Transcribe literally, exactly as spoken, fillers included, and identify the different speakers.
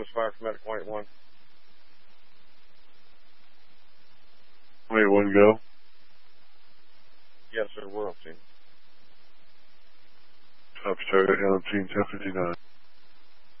Speaker 1: bonus fire from Medic one eighty-one.
Speaker 2: one eighty-one, go.
Speaker 1: Yes, sir, we're up team.
Speaker 2: Copy, target, L M team ten fifty-nine.